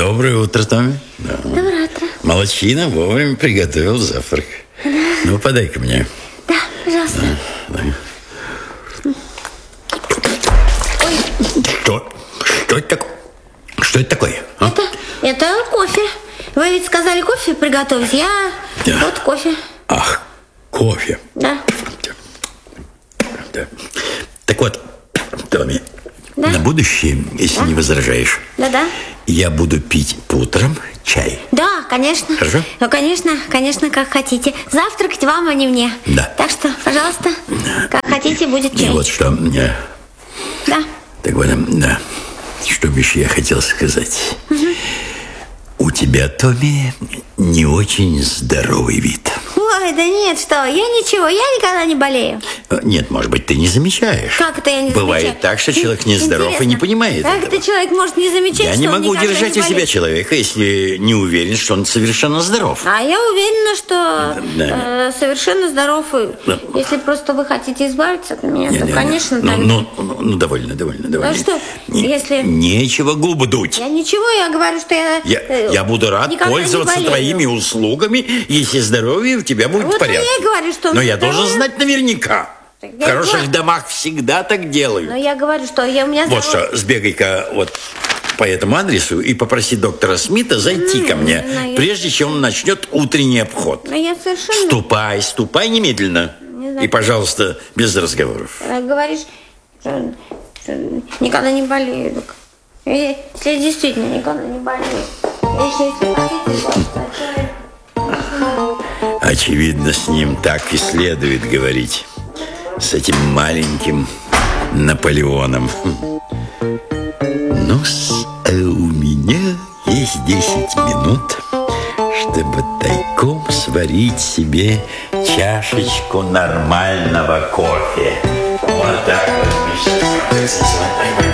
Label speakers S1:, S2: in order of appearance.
S1: Доброе утро, Томми. Да.
S2: Доброе утро.
S1: Молодчина, вовремя приготовил завтрак. Ну, подай-ка мне.
S2: Да, пожалуйста.
S1: Да. Что это такое? Что это такое? А?
S2: Это кофе. Вы ведь сказали кофе приготовить.
S1: Да.
S2: Вот кофе.
S1: Ах, кофе.
S2: Да.
S1: Да. Так вот, Томми,
S2: Да.
S1: на будущее, если не возражаешь,
S2: Да-да.
S1: я буду пить по утрам чай.
S2: Да, конечно.
S1: Хорошо?
S2: Ну, конечно, как хотите. Завтракать вам, а не мне.
S1: Да.
S2: Так что, пожалуйста, как хотите, будет
S1: И
S2: чай.
S1: вот что.
S2: Да.
S1: Так вот, да. Что бы еще я хотел сказать. У тебя, Томми, не очень здоровый вид.
S2: Ой, да нет, что, я ничего, я никогда не болею.
S1: Нет, может быть, ты не замечаешь.
S2: Как это я не
S1: Бывает
S2: замечаю?
S1: так, что человек нездоров и
S2: Интересно,
S1: не понимает
S2: как
S1: этого.
S2: это человек может не замечать,
S1: Я
S2: что
S1: не
S2: он
S1: могу
S2: никогда
S1: удержать
S2: не
S1: у себя
S2: болеет?
S1: человека, если не уверен, что он совершенно здоров.
S2: А я уверена, что
S1: Да.
S2: совершенно здоров. И если просто вы хотите избавиться от меня, то, конечно, так.
S1: Ну, довольно.
S2: А что, если...
S1: Нечего губы дуть.
S2: Я ничего, я говорю, что
S1: Я буду рад
S2: никогда не
S1: пользоваться
S2: болею.
S1: твоими услугами, если здоровье у тебя будет
S2: Вот
S1: в порядке.
S2: я и говорю, что...
S1: Но я
S2: здоровье-
S1: должен знать наверняка.
S2: Так
S1: В
S2: я
S1: хороших
S2: говорю.
S1: домах всегда так делают.
S2: Но я говорю, что у меня
S1: Вот
S2: здоровье.
S1: что, сбегай-ка вот по этому адресу и попроси доктора Смита зайти ко мне,
S2: я-
S1: прежде чем он начнет утренний обход.
S2: Но я совершенно...
S1: Ступай немедленно.
S2: Не знаю.
S1: И, пожалуйста, без разговоров.
S2: Говоришь, что никогда не болею. Так. Если я действительно никогда не болею. Если хотите, пожалуйста,
S1: Очевидно, с ним так и следует говорить. С этим маленьким Наполеоном. Ну, у меня есть 10 минут, чтобы тайком сварить себе чашечку нормального кофе. Вот так вот.